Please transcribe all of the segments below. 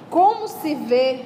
Como se vê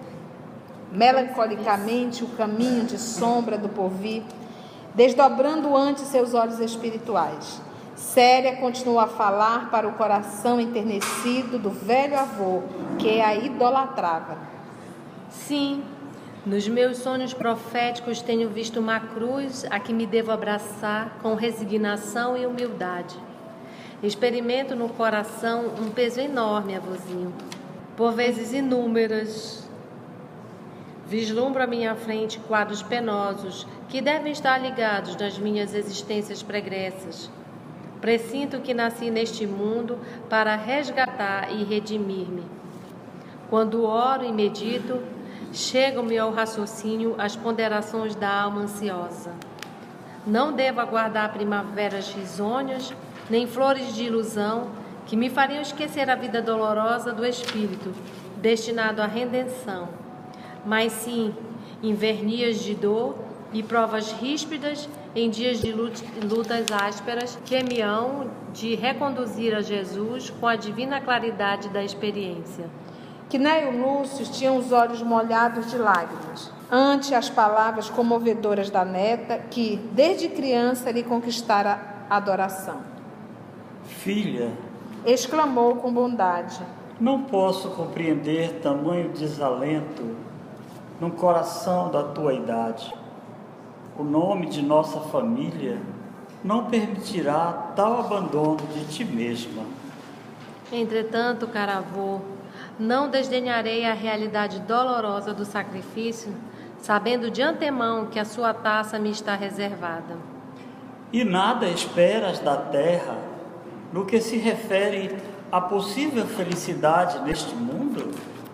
melancolicamente o caminho de sombra do porvir, desdobrando ante seus olhos espirituais. Séria continua a falar para o coração enternecido do velho avô, que a idolatrava. Sim, nos meus sonhos proféticos tenho visto uma cruz a que me devo abraçar com resignação e humildade. Experimento no coração um peso enorme, avôzinho, por vezes inúmeras. Vislumbro à minha frente quadros penosos que devem estar ligados nas minhas existências pregressas. Pressinto que nasci neste mundo para resgatar e redimir-me. Quando oro e medito, chegam-me ao raciocínio as ponderações da alma ansiosa. Não devo aguardar primaveras risonhas, nem flores de ilusão que me fariam esquecer a vida dolorosa do espírito, destinado à redenção, mas sim invernias de dor e provas ríspidas em dias de lutas ásperas que me hão de reconduzir a Jesus com a divina claridade da experiência. Quinéio e Lúcio tinham os olhos molhados de lágrimas ante as palavras comovedoras da neta que, desde criança, lhe conquistara a adoração. Filha, exclamou com bondade, não posso compreender tamanho desalento no coração da tua idade. O nome de nossa família não permitirá tal abandono de ti mesma. Entretanto, caro avô, não desdenharei a realidade dolorosa do sacrifício, sabendo de antemão que a sua taça me está reservada. E nada esperas da terra no que se refere à possível felicidade neste mundo?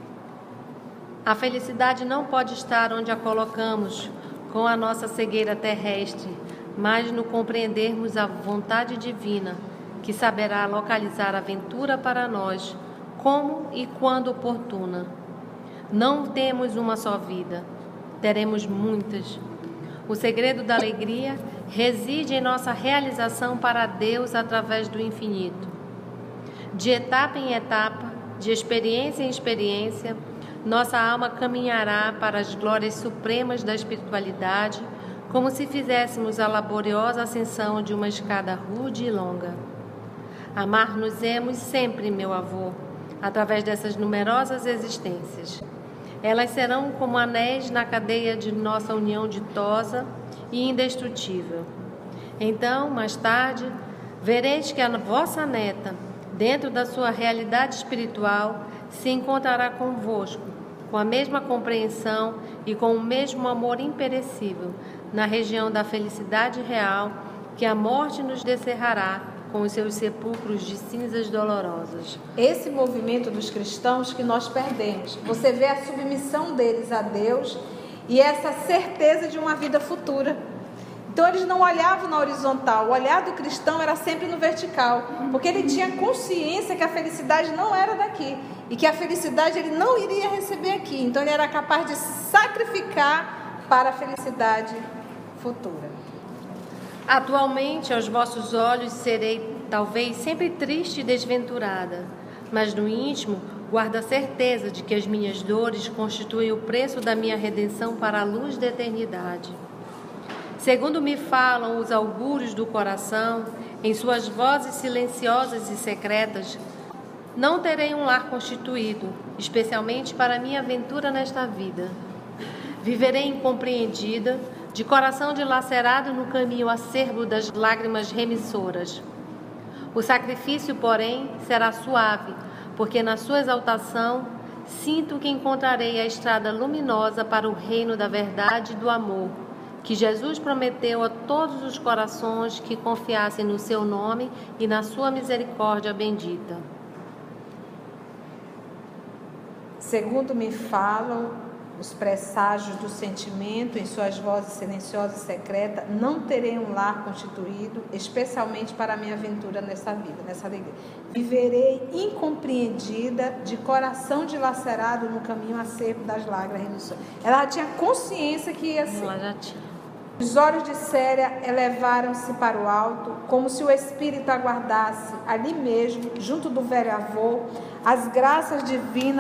A felicidade não pode estar onde a colocamos, com a nossa cegueira terrestre, mas no compreendermos a vontade divina, que saberá localizar a ventura para nós, como e quando oportuna. Não temos uma só vida, teremos muitas. O segredo da alegria reside em nossa realização para Deus através do infinito. De etapa em etapa, de experiência em experiência, nossa alma caminhará para as glórias supremas da espiritualidade, como se fizéssemos a laboriosa ascensão de uma escada rude e longa. Amar-nos-emos sempre, meu avô, através dessas numerosas existências. Elas serão como anéis na cadeia de nossa união ditosa e indestrutível. Então, mais tarde, vereis que a vossa neta, dentro da sua realidade espiritual, se encontrará convosco, com a mesma compreensão e com o mesmo amor imperecível, na região da felicidade real, que a morte nos descerrará com os seus sepulcros de cinzas dolorosas. Esse movimento dos cristãos que nós perdemos. Você vê a submissão deles a Deus e essa certeza de uma vida futura. Então eles não olhavam na horizontal, o olhar do cristão era sempre no vertical, porque ele tinha consciência que a felicidade não era daqui e que a felicidade ele não iria receber aqui. Então ele era capaz de sacrificar para a felicidade futura. Atualmente, aos vossos olhos, serei talvez sempre triste e desventurada, mas no íntimo guardo a certeza de que as minhas dores constituem o preço da minha redenção para a luz da eternidade. Segundo me falam os augúrios do coração, em suas vozes silenciosas e secretas, não terei um lar constituído, especialmente para minha aventura nesta vida. Viverei incompreendida, de coração dilacerado no caminho acerbo das lágrimas remissoras. O sacrifício, porém, será suave, porque na sua exaltação sinto que encontrarei a estrada luminosa para o reino da verdade e do amor, que Jesus prometeu a todos os corações que confiassem no seu nome e na sua misericórdia bendita. Segundo me falam os presságios do sentimento, em suas vozes silenciosas e secretas, não terei um lar constituído, especialmente para a minha aventura nessa vida, nessa alegria. Viverei incompreendida, de coração dilacerado no caminho acerbo das lágrimas remissões. Ela tinha consciência que ia ser. Ela já tinha. Os olhos de Séria elevaram-se para o alto, como se o espírito aguardasse ali mesmo, junto do velho avô, as graças divinas